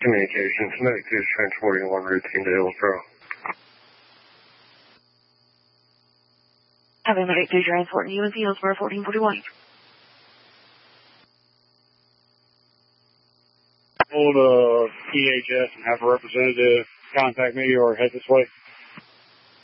Communications, Medic 2 is transporting one routine to Hillsborough. Having Medic 2 transporting UNC Hillsborough 1441. Hold EHS and have a representative contact me or head this way.